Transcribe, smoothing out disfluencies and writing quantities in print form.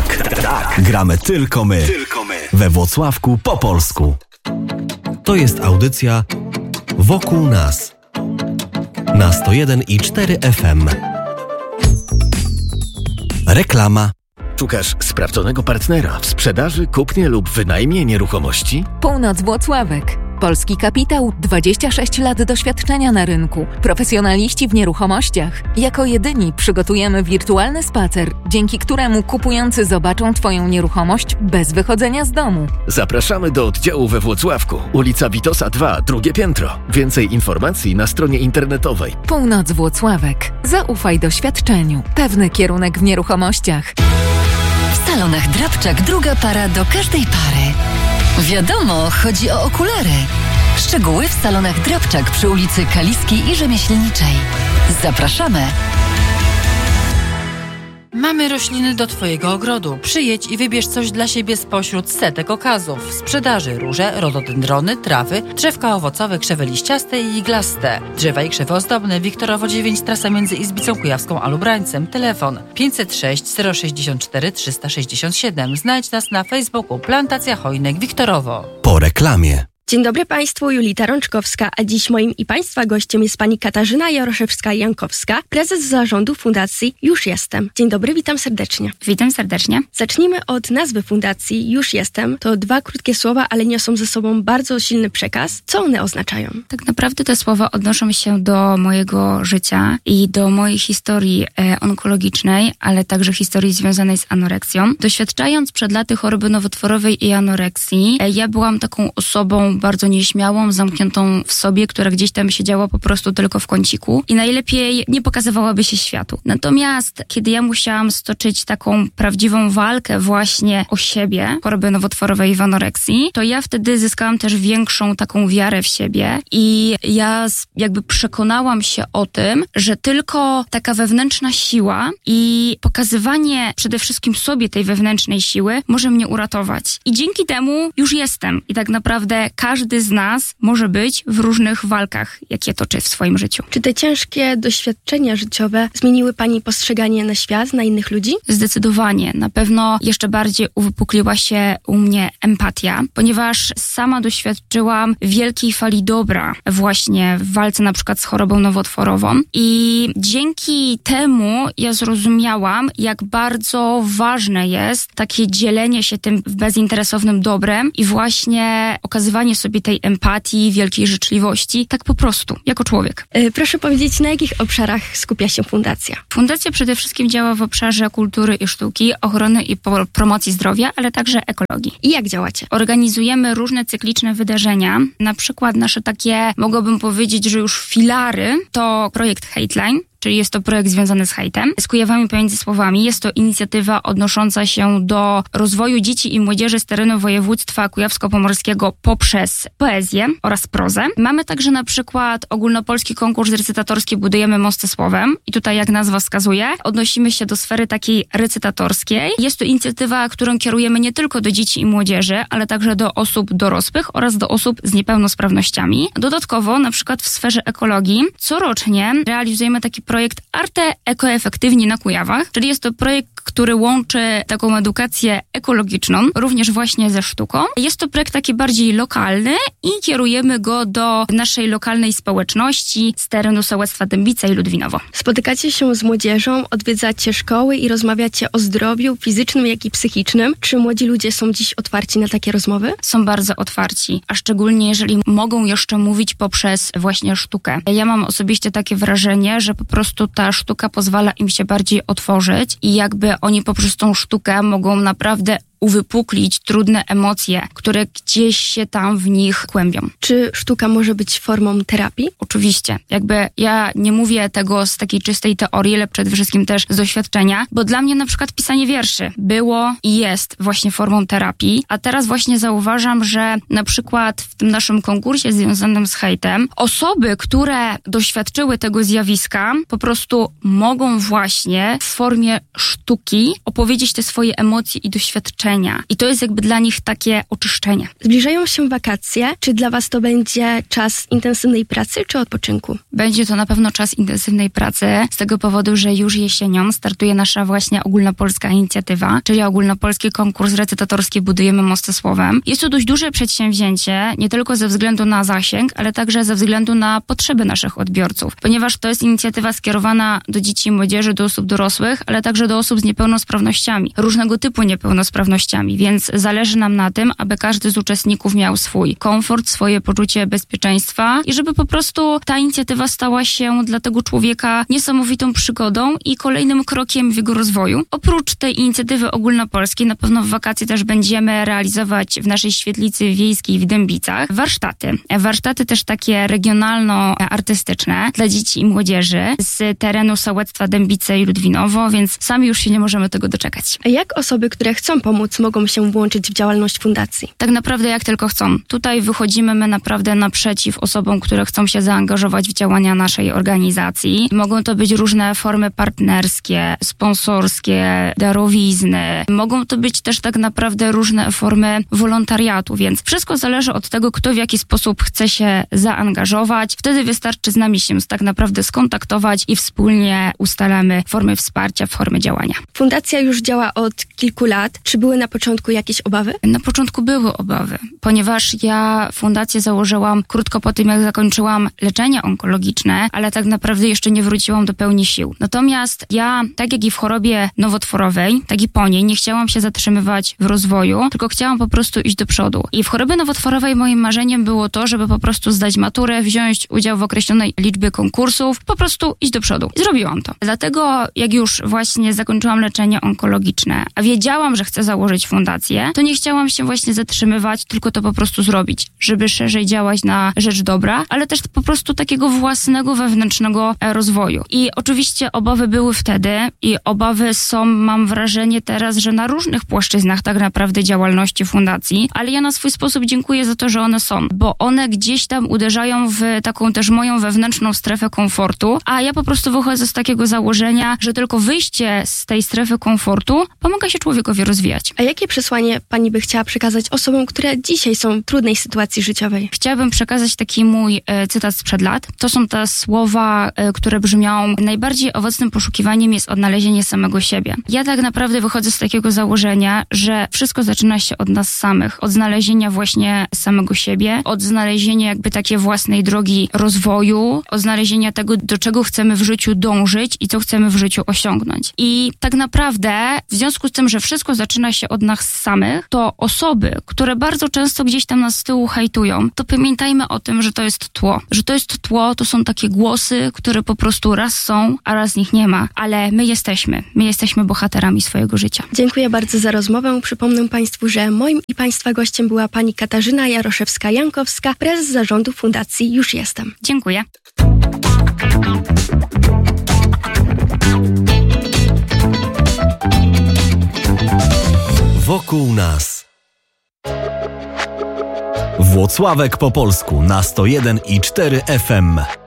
Tak. Gramy tylko my. We Włocławku po polsku. To jest audycja Wokół nas na 101,4 FM. Reklama. Szukasz sprawdzonego partnera w sprzedaży, kupnie lub wynajmie nieruchomości? Północ Włocławek. Polski kapitał, 26 lat doświadczenia na rynku, profesjonaliści w nieruchomościach. Jako jedyni przygotujemy wirtualny spacer, dzięki któremu kupujący zobaczą Twoją nieruchomość bez wychodzenia z domu. Zapraszamy do oddziału we Włocławku, ulica Witosa 2, drugie piętro. Więcej informacji na stronie internetowej. Północ Włocławek. Zaufaj doświadczeniu. Pewny kierunek w nieruchomościach. W salonach Drabczak druga para do każdej pary. Wiadomo, chodzi o okulary. Szczegóły w salonach Drabczak przy ulicy Kaliskiej i Rzemieślniczej. Zapraszamy! Mamy rośliny do Twojego ogrodu. Przyjedź i wybierz coś dla siebie spośród setek okazów. W sprzedaży róże, rododendrony, trawy, drzewka owocowe, krzewy liściaste i iglaste. Drzewa i krzewy ozdobne. Wiktorowo 9, trasa między Izbicą Kujawską a Lubrańcem. Telefon 506 064 367. Znajdź nas na Facebooku Plantacja Hojnek Wiktorowo. Po reklamie. Dzień dobry Państwu, Julita Rączkowska, a dziś moim i Państwa gościem jest Pani Katarzyna Jaroszewska-Jankowska, prezes zarządu Fundacji Już Jestem. Dzień dobry, witam serdecznie. Witam serdecznie. Zacznijmy od nazwy Fundacji Już Jestem. To 2 krótkie słowa, ale niosą ze sobą bardzo silny przekaz. Co one oznaczają? Tak naprawdę te słowa odnoszą się do mojego życia i do mojej historii onkologicznej, ale także historii związanej z anoreksją. Doświadczając przed laty choroby nowotworowej i anoreksji, ja byłam taką osobą bardzo nieśmiałą, zamkniętą w sobie, która gdzieś tam siedziała po prostu tylko w kąciku i najlepiej nie pokazywałaby się światu. Natomiast kiedy ja musiałam stoczyć taką prawdziwą walkę właśnie o siebie, choroby nowotworowej w anoreksji, to ja wtedy zyskałam też większą taką wiarę w siebie i ja jakby przekonałam się o tym, że tylko taka wewnętrzna siła i pokazywanie przede wszystkim sobie tej wewnętrznej siły może mnie uratować. I dzięki temu już jestem. I tak naprawdę każdy z nas może być w różnych walkach, jakie toczy w swoim życiu. Czy te ciężkie doświadczenia życiowe zmieniły Pani postrzeganie na świat, na innych ludzi? Zdecydowanie. Na pewno jeszcze bardziej uwypukliła się u mnie empatia, ponieważ sama doświadczyłam wielkiej fali dobra właśnie w walce na przykład z chorobą nowotworową i dzięki temu ja zrozumiałam, jak bardzo ważne jest takie dzielenie się tym bezinteresownym dobrem i właśnie okazywanie sobie tej empatii, wielkiej życzliwości, tak po prostu, jako człowiek. Proszę powiedzieć, na jakich obszarach skupia się fundacja? Fundacja przede wszystkim działa w obszarze kultury i sztuki, ochrony i promocji zdrowia, ale także ekologii. I jak działacie? Organizujemy różne cykliczne wydarzenia, na przykład nasze takie, mogłabym powiedzieć, że już filary, to projekt Hateline, czyli jest to projekt związany z hejtem, z Kujawami pomiędzy słowami. Jest to inicjatywa odnosząca się do rozwoju dzieci i młodzieży z terenu województwa kujawsko-pomorskiego poprzez poezję oraz prozę. Mamy także na przykład ogólnopolski konkurs recytatorski Budujemy mosty słowem i tutaj, jak nazwa wskazuje, odnosimy się do sfery takiej recytatorskiej. Jest to inicjatywa, którą kierujemy nie tylko do dzieci i młodzieży, ale także do osób dorosłych oraz do osób z niepełnosprawnościami. Dodatkowo, na przykład w sferze ekologii, corocznie realizujemy taki projekt Arte Ekoefektywni na Kujawach, czyli jest to projekt, który łączy taką edukację ekologiczną, również właśnie ze sztuką. Jest to projekt taki bardziej lokalny i kierujemy go do naszej lokalnej społeczności z terenu sołectwa Dębica i Ludwinowo. Spotykacie się z młodzieżą, odwiedzacie szkoły i rozmawiacie o zdrowiu fizycznym, jak i psychicznym. Czy młodzi ludzie są dziś otwarci na takie rozmowy? Są bardzo otwarci, a szczególnie jeżeli mogą jeszcze mówić poprzez właśnie sztukę. Ja mam osobiście takie wrażenie, że po prostu ta sztuka pozwala im się bardziej otworzyć i jakby oni poprzez tą sztukę mogą naprawdę uwypuklić trudne emocje, które gdzieś się tam w nich kłębią. Czy sztuka może być formą terapii? Oczywiście. Jakby ja nie mówię tego z takiej czystej teorii, ale przede wszystkim też z doświadczenia, bo dla mnie na przykład pisanie wierszy było i jest właśnie formą terapii, a teraz właśnie zauważam, że na przykład w tym naszym konkursie związanym z hejtem osoby, które doświadczyły tego zjawiska, po prostu mogą właśnie w formie sztuki opowiedzieć te swoje emocje i doświadczenia doświadczenia. I to jest jakby dla nich takie oczyszczenie. Zbliżają się wakacje. Czy dla Was to będzie czas intensywnej pracy czy odpoczynku? Będzie to na pewno czas intensywnej pracy z tego powodu, że już jesienią startuje nasza właśnie ogólnopolska inicjatywa, czyli ogólnopolski konkurs recytatorski Budujemy mosty słowem. Jest to dość duże przedsięwzięcie, nie tylko ze względu na zasięg, ale także ze względu na potrzeby naszych odbiorców, ponieważ to jest inicjatywa skierowana do dzieci i młodzieży, do osób dorosłych, ale także do osób z niepełnosprawnościami, różnego typu niepełnosprawnościami, więc zależy nam na tym, aby każdy z uczestników miał swój komfort, swoje poczucie bezpieczeństwa i żeby po prostu ta inicjatywa stała się dla tego człowieka niesamowitą przygodą i kolejnym krokiem w jego rozwoju. Oprócz tej inicjatywy ogólnopolskiej, na pewno w wakacje też będziemy realizować w naszej świetlicy wiejskiej w Dębicach warsztaty też takie regionalno-artystyczne dla dzieci i młodzieży z terenu sołectwa Dębice i Ludwinowo, więc sami już się nie możemy tego doczekać. A jak osoby, które chcą pomóc, mogą się włączyć w działalność fundacji? Tak naprawdę jak tylko chcą. Tutaj wychodzimy my naprawdę naprzeciw osobom, które chcą się zaangażować w działania naszej organizacji. Mogą to być różne formy partnerskie, sponsorskie, darowizny. Mogą to być też tak naprawdę różne formy wolontariatu, więc wszystko zależy od tego, kto w jaki sposób chce się zaangażować. Wtedy wystarczy z nami się tak naprawdę skontaktować i wspólnie ustalamy formy wsparcia, formy działania. Fundacja już działa od kilku lat. Czy były na początku jakieś obawy? Na początku były obawy, ponieważ ja fundację założyłam krótko po tym, jak zakończyłam leczenie onkologiczne, ale tak naprawdę jeszcze nie wróciłam do pełni sił. Natomiast ja, tak jak i w chorobie nowotworowej, tak i po niej, nie chciałam się zatrzymywać w rozwoju, tylko chciałam po prostu iść do przodu. I w chorobie nowotworowej moim marzeniem było to, żeby po prostu zdać maturę, wziąć udział w określonej liczbie konkursów, po prostu iść do przodu. I zrobiłam to. Dlatego, jak już właśnie zakończyłam leczenie onkologiczne, a wiedziałam, że chcę założyć fundację, to nie chciałam się właśnie zatrzymywać, tylko to po prostu zrobić, żeby szerzej działać na rzecz dobra, ale też po prostu takiego własnego, wewnętrznego rozwoju. I oczywiście obawy były wtedy i obawy są, mam wrażenie teraz, że na różnych płaszczyznach tak naprawdę działalności fundacji, ale ja na swój sposób dziękuję za to, że one są, bo one gdzieś tam uderzają w taką też moją wewnętrzną strefę komfortu, a ja po prostu wychodzę z takiego założenia, że tylko wyjście z tej strefy komfortu pomaga się człowiekowi rozwijać. A jakie przesłanie pani by chciała przekazać osobom, które dzisiaj są w trudnej sytuacji życiowej? Chciałabym przekazać taki mój cytat sprzed lat. To są te słowa, które brzmią: najbardziej owocnym poszukiwaniem jest odnalezienie samego siebie. Ja tak naprawdę wychodzę z takiego założenia, że wszystko zaczyna się od nas samych, od znalezienia właśnie samego siebie, od znalezienia jakby takiej własnej drogi rozwoju, od znalezienia tego, do czego chcemy w życiu dążyć i co chcemy w życiu osiągnąć. I tak naprawdę w związku z tym, że wszystko zaczyna się od nas samych, to osoby, które bardzo często gdzieś tam nas z tyłu hejtują, to pamiętajmy o tym, że to jest tło. Że to jest tło, to są takie głosy, które po prostu raz są, a raz ich nie ma. Ale my jesteśmy bohaterami swojego życia. Dziękuję bardzo za rozmowę. Przypomnę Państwu, że moim i Państwa gościem była pani Katarzyna Jaroszewska-Jankowska, prezes zarządu Fundacji Już Jestem. Dziękuję. Wokół nas. Włocławek po polsku na 101,4 FM.